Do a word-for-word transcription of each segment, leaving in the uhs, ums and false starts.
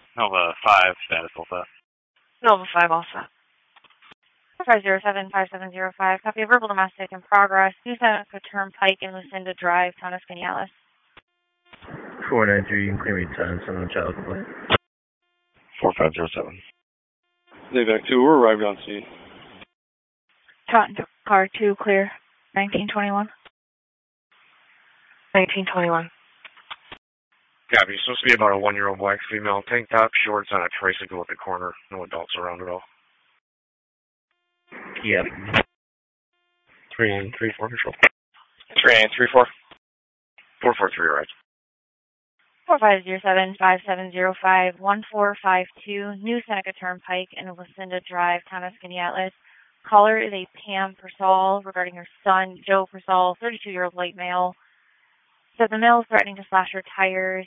Nova five, status Alpha. Nova five also. five zero seven five seven zero five, copy of verbal domestic in progress. New Seneca Turnpike and Lucinda Drive, Taunus Vinales. four nine three, you can clear me ten, send a child complaint. four five zero seven. Zayback two, we're arrived on scene. Taunton car two, clear. nineteen twenty-one. nineteen twenty-one. Copy. It's supposed to be about a one-year-old black female, tank top, shorts on a tricycle at the corner. No adults around at all. Yep. three nine three four control. three nine three four. four four three arrived. four five zero seven five seven zero five one four five two, New Seneca Turnpike and Lucinda Drive, Taunus Vinales. Caller is a Pam Persall regarding her son, Joe Persall, thirty-two-year-old white male. Said the male is threatening to slash her tires.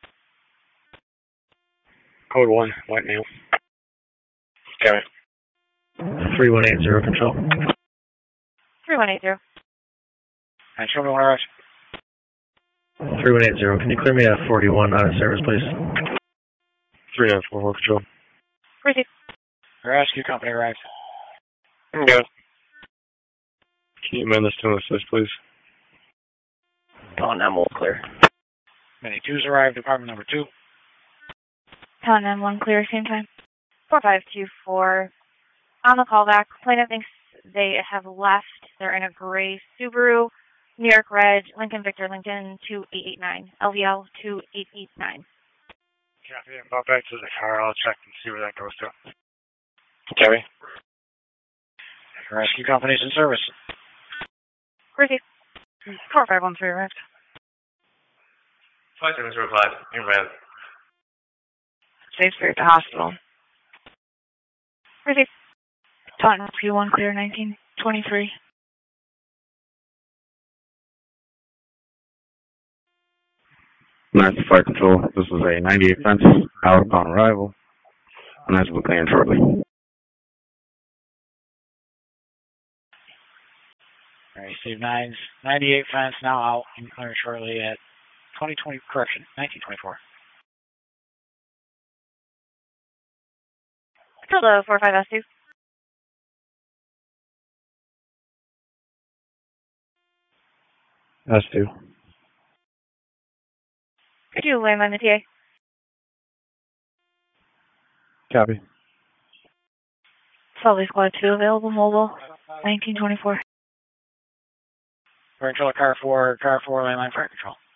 Code one, white male. Copy. three one eight zero control. three one eight zero. And show me one arrives. three one eight zero, can you clear me at forty-one out of service, please? three nine four four control. Receive. Rescue company arrived. Okay. Can you amend this to an assist, please? Oh, now I'm all clear. Many twos arrived, department number two. Town M one clear, same time. four five two four. On the callback, plaintiff thinks they have left. They're in a gray Subaru, New York Red, Lincoln Victor Lincoln two eight eight nine, L V L two eight eight nine. Copy. About back to the car. I'll check and see where that goes to. Copy. Rescue company's in service. Receive. four five one three arrived. five seven zero five, in red. Safe Spirit to hospital. Receive. Taunton P one clear, nineteen twenty-three. Master Fire Control, this is a ninety-eight fence, out upon arrival. And that's will be clearing shortly. Alright, Steve nines, ninety-eight fence, now out and clearing shortly at twenty twenty, correction, nineteen twenty-four. Hello, four five S two. S two. Could you land on the T A? Copy. Solid Squad two available, mobile, nineteen twenty-four. Fire control, car four, car four, landline fire control.